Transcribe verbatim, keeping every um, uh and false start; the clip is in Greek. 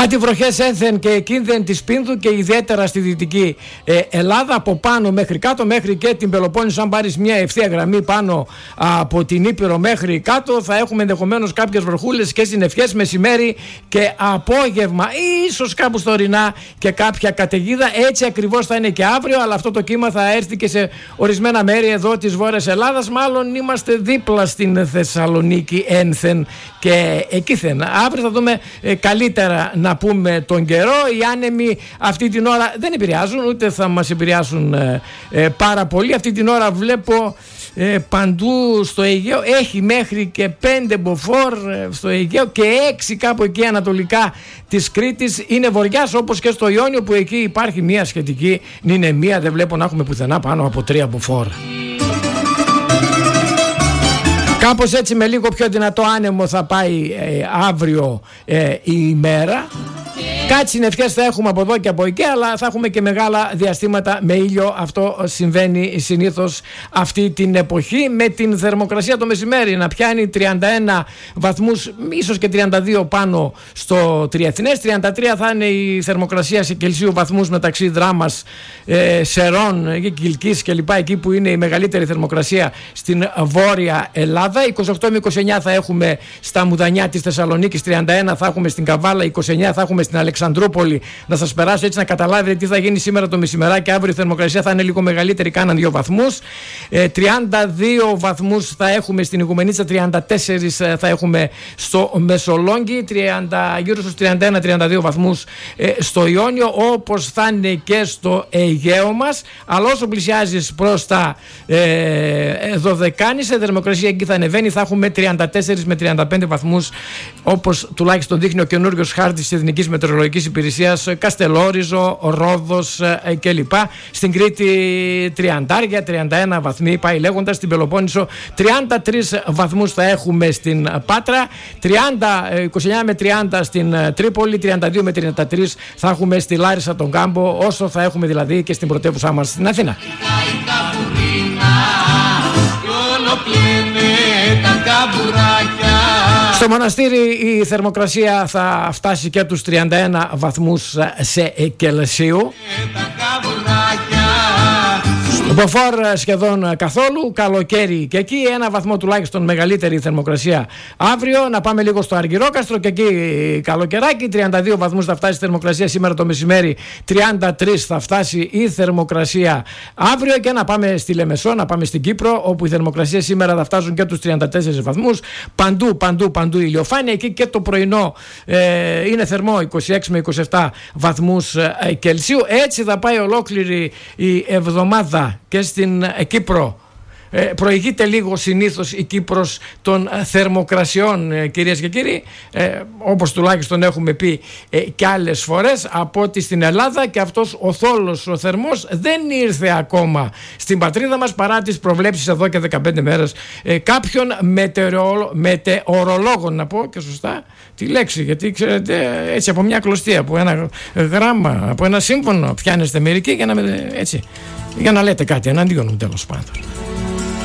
Κάτι βροχές ένθεν και εκείνδεν της Πίνδου και ιδιαίτερα στη Δυτική ε, Ελλάδα, από πάνω μέχρι κάτω, μέχρι και την Πελοπόννησο. Αν πάρεις μια ευθεία γραμμή πάνω α, από την Ήπειρο μέχρι κάτω, θα έχουμε ενδεχομένως κάποιες βροχούλες και συννεφιές μεσημέρι και απόγευμα, ίσως κάπου στο ορεινά και κάποια καταιγίδα. Έτσι ακριβώς θα είναι και αύριο, αλλά αυτό το κύμα θα έρθει και σε ορισμένα μέρη εδώ της Βόρειας Ελλάδας. Μάλλον είμαστε δίπλα στην Θεσσαλονίκη ένθεν και εκείθεν. Αύριο θα δούμε ε, καλύτερα να πούμε τον καιρό. Οι άνεμοι αυτή την ώρα δεν επηρεάζουν, ούτε θα μας επηρεάσουν ε, ε, πάρα πολύ. Αυτή την ώρα βλέπω ε, παντού στο Αιγαίο έχει μέχρι και πέντε μποφόρ ε, στο Αιγαίο και έξι κάπου εκεί ανατολικά της Κρήτης. Είναι βοριάς, όπως και στο Ιόνιο, που εκεί υπάρχει μια σχετική νηνεμία. Δεν βλέπω να έχουμε πουθενά πάνω από τρία μποφόρ. Κάπως έτσι, με λίγο πιο δυνατό άνεμο θα πάει ε, αύριο ε, η ημέρα. Κάτι συννεφιές θα έχουμε από εδώ και από εκεί, αλλά θα έχουμε και μεγάλα διαστήματα με ήλιο. Αυτό συμβαίνει συνήθως αυτή την εποχή, με την θερμοκρασία το μεσημέρι να πιάνει τριάντα ένα βαθμούς, ίσως και τριάντα δύο πάνω στο Τριεθνές. τριάντα τρία θα είναι η θερμοκρασία σε Κελσίου βαθμούς μεταξύ Δράμας, ε, Σερών, Κιλκής κλπ. Εκεί που είναι η μεγαλύτερη θερμοκρασία στην Βόρεια Ελλάδα. είκοσι οκτώ με είκοσι εννιά θα έχουμε στα Μουδανιά της Θεσσαλονίκης, τριάντα ένα θα έχουμε στην Καβάλα, είκοσι εννιά θα έχουμε στην Αλεξανδρούπολη. Να σας περάσω έτσι να καταλάβετε τι θα γίνει σήμερα το μεσημεράκι. Αύριο η θερμοκρασία θα είναι λίγο μεγαλύτερη, κάναν δύο βαθμούς. Ε, τριάντα δύο βαθμούς θα έχουμε στην Ιγουμενίτσα, τριάντα τέσσερα θα έχουμε στο Μεσολόγγι, τριάντα, γύρω στους τριάντα ένα με τριάντα δύο βαθμούς ε, στο Ιόνιο, όπως θα είναι και στο Αιγαίο μας. Αλλά όσο πλησιάζεις προς τα ε, Δωδεκάνησα, η θερμοκρασία εκεί θα ανεβαίνει, θα έχουμε τριάντα τέσσερα με τριάντα πέντε βαθμούς, όπως τουλάχιστον δείχνει ο καινούριος χάρτης της Εθνικής Μετεωρολογικής Υπηρεσίας, Καστελόριζο, Ρόδος ε, κλπ. Στην Κρήτη τριάντα, τριάντα ένα βαθμοί, πάει λέγοντας. Στην Πελοπόννησο τριάντα τρεις βαθμούς θα έχουμε στην Πάτρα, τριάντα, είκοσι εννιά με τριάντα στην Τρίπολη, τριάντα δύο με τριάντα τρία θα έχουμε στη Λάρισα τον Κάμπο, όσο θα έχουμε δηλαδή και στην πρωτεύουσά μας στην Αθήνα. Στο Μοναστήρι η θερμοκρασία θα φτάσει και τους τριάντα ένα βαθμούς σε Κελσίου. Μποφόρ σχεδόν καθόλου, καλοκαίρι και εκεί, ένα βαθμό τουλάχιστον μεγαλύτερη θερμοκρασία αύριο. Να πάμε λίγο στο Αργυρόκαστρο και εκεί καλοκαιράκι, τριάντα δύο βαθμούς θα φτάσει η θερμοκρασία σήμερα το μεσημέρι, τριάντα τρία θα φτάσει η θερμοκρασία αύριο. Και να πάμε στη Λεμεσό, να πάμε στην Κύπρο, όπου οι θερμοκρασίες σήμερα θα φτάσουν και τους τριάντα τέσσερις βαθμούς. Παντού, παντού, παντού ηλιοφάνεια. Εκεί και το πρωινό ε, είναι θερμό, είκοσι έξι με είκοσι επτά βαθμούς ε, Κελσίου. Έτσι θα πάει ολόκληρη η εβδομάδα και στην ε, Κύπρο. Ε, προηγείται λίγο συνήθως η Κύπρος των ε, θερμοκρασιών, ε, κυρίες και κύριοι, ε, όπως τουλάχιστον έχουμε πει ε, και άλλες φορές, από ότι στην Ελλάδα, και αυτός ο θόλος ο θερμός δεν ήρθε ακόμα στην πατρίδα μας, παρά τις προβλέψεις εδώ και δεκαπέντε μέρες ε, κάποιων μετεωρολόγων, μετεωρολόγων, να πω και σωστά τη λέξη, γιατί ξέρετε, έτσι από μια κλωστή, από ένα γράμμα, από ένα σύμφωνο πιάνεστε μερικοί για να, έτσι, για να λέτε κάτι εναντίον μου, τέλος πάντων.